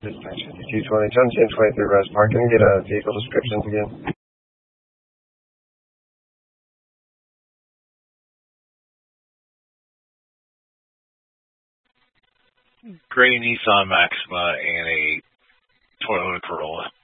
Dispatch 5220, John 1023 Rose Park. Can I get a vehicle descriptions again? Gray Nissan Maxima and a Toyota Corolla.